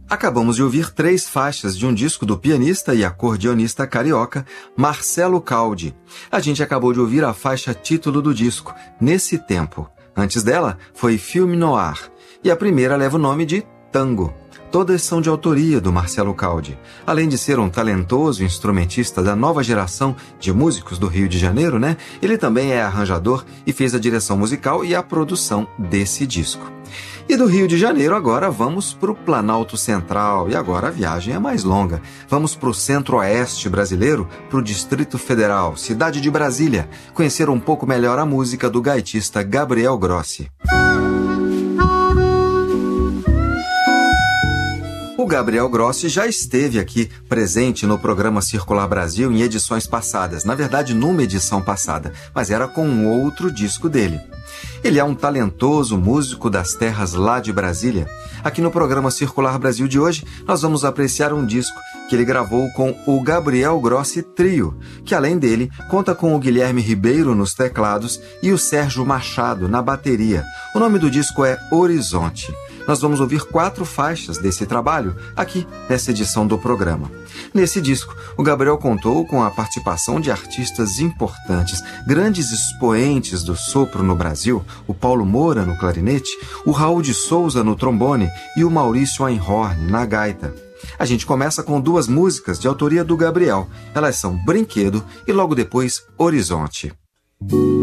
Acabamos de ouvir 3 faixas de um disco do pianista e acordeonista carioca Marcelo Caldi. A gente acabou de ouvir a faixa título do disco, Nesse Tempo. Antes dela foi Filme Noir. E a primeira leva o nome de Tango. Todas são de autoria do Marcelo Caldi. Além de ser um talentoso instrumentista da nova geração de músicos do Rio de Janeiro, né? Ele também é arranjador e fez a direção musical e a produção desse disco. E do Rio de Janeiro agora vamos para o Planalto Central, e agora a viagem é mais longa. Vamos para o Centro-Oeste brasileiro, para o Distrito Federal, cidade de Brasília, conhecer um pouco melhor a música do gaitista Gabriel Grossi. O Gabriel Grossi já esteve aqui presente no programa Circular Brasil em edições passadas, na verdade numa edição passada, mas era com um outro disco dele. Ele é um talentoso músico das terras lá de Brasília. Aqui no programa Circular Brasil de hoje, nós vamos apreciar um disco que ele gravou com o Gabriel Grossi Trio, que além dele, conta com o Guilherme Ribeiro nos teclados e o Sérgio Machado na bateria. O nome do disco é Horizonte. Nós vamos ouvir 4 faixas desse trabalho aqui nessa edição do programa. Nesse disco, o Gabriel contou com a participação de artistas importantes, grandes expoentes do sopro no Brasil, o Paulo Moura no clarinete, o Raul de Souza no trombone e o Maurício Einhorn na gaita. A gente começa com 2 músicas de autoria do Gabriel. Elas são Brinquedo e logo depois Horizonte.